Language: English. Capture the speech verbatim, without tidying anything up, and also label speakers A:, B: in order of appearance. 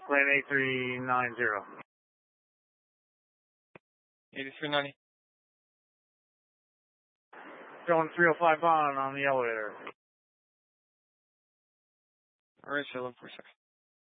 A: Claim eight three nine zero.
B: eighty-three ninety.
A: Going three oh five pound on the elevator.
B: Alright, so look for a second.